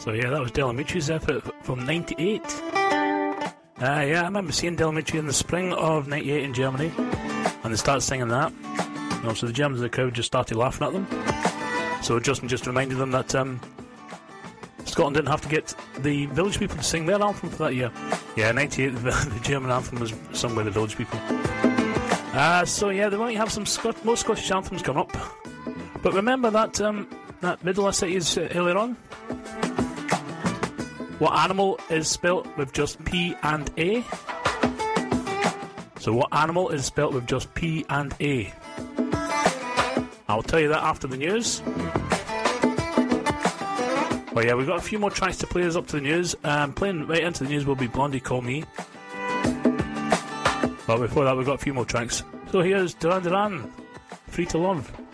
So yeah, that was Del Amici's effort from '98. Yeah, I remember seeing Del Amici in the spring of '98 in Germany, and they started singing that. And also the Germans in the crowd just started laughing at them. So Justin just reminded them that Scotland didn't have to get the Village People to sing their anthem for that year. Yeah, '98, the German anthem was sung by the Village People. So yeah, they might have some more Scottish anthems come up. But remember that that riddle I said is earlier on? What animal is spelt with just P and A? So what animal is spelt with just P and A? I'll tell you that after the news. Well, yeah, we've got a few more tracks to play us up to the news. Playing right into the news will be Blondie Call Me. But before that, we've got a few more tracks. So here's Duran Duran, Free to Love.